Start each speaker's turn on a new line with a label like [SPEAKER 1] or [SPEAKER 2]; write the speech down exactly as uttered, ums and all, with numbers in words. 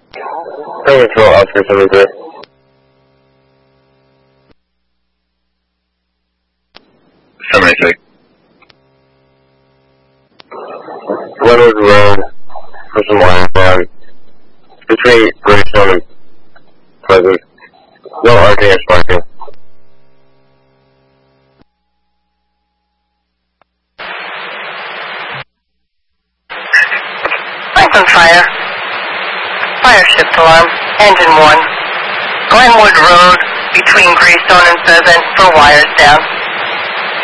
[SPEAKER 1] Control Oscar seventy-three. seventy-six. Glenwood Road, for some wire down, between Greystone and Pleasant. No arcing or sparking.
[SPEAKER 2] Open fire. Fire shift alarm. Engine one. Glenwood Road, between Greystone and Pheasant, for wires down.